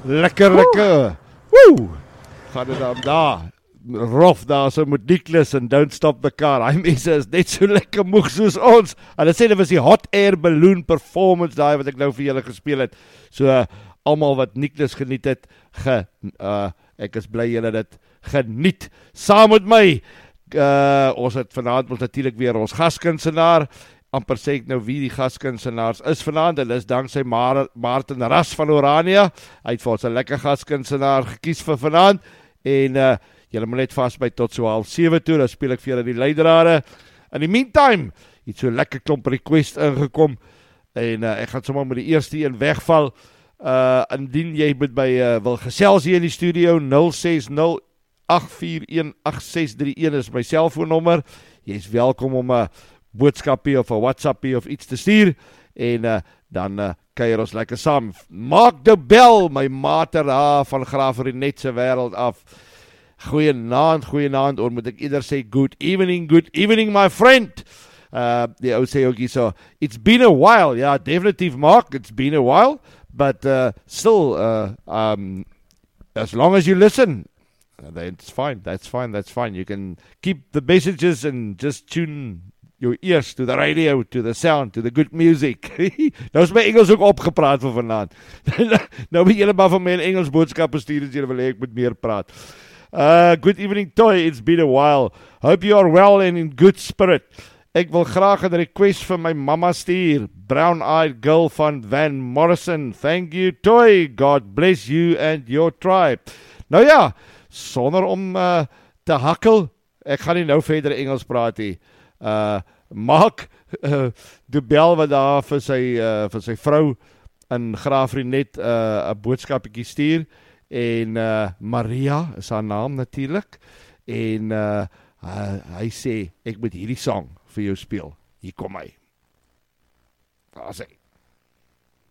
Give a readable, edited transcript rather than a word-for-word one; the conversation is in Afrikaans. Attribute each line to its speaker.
Speaker 1: Lekker. Woe! Gaan dit dan daar. Rof daar so met Nicholas en Don't Stop the Car. Hy mense is net so lekker moeg soos ons. Hulle sê dit was die hot air balloon performance daai wat ek nou vir julle gespeel het. So almal wat Nicholas geniet het, ek is bly julle dit geniet. Saam met my. Ons het vanaand ons natuurlik weer ons gaskunsenaar. Amper sê ek nou wie die gaskunsenaars is vanaand. En dis danksy Martin Ras van Orania. Hy het vir ons 'n lekker gaskunsenaar gekies vir vanaand. En julle moet net vasbyt tot so 6:30 toe, dan speel ek vir julle die leidrade. In die meantime, het so lekker klomp request ingekom, en ek gaan sommer met die eerste een wegval. Indien jy met my wil gesels hier in die studio, 060-841-8631 is my selfoonnommer. Jy is welkom om 'n boodskapie of 'n WhatsAppie of iets te stuur, en dan kuier ons lekker saam. Mark de Bel, my mater daar van Graaf-Reinet se wêreld af. Goeienaand, or moet ek eerder sê good evening my friend. Die ou sê ook hier so, it's been a while, ja, definitief Mark, it's been a while, but still, as long as you listen, that's fine, you can keep the messages and just tune your ears to the radio, to the sound, to the good music. Nou is my Engels ook opgepraat vir vanaand. Nou moet julle maar van my in Engels boodskappe stuur as julle wil hê ek moet meer praat. Good evening, Toy. It's been a while. Hope you are well and in good spirit. Ek wil graag 'n request vir my mamma stuur. Brown-eyed girl van Van Morrison. Thank you, Toy. God bless you and your tribe. Nou ja, sonder om te hakkel, ek gaan nie nou verder Engels praat nie. Mark de Bel wat daar vir sy vrou in Graaf-Reinet 'n boodskapie stuur. En Maria is haar naam natuurlik. En hy sê, ek moet hierdie song vir jou speel. Hier kom hy. Daar sê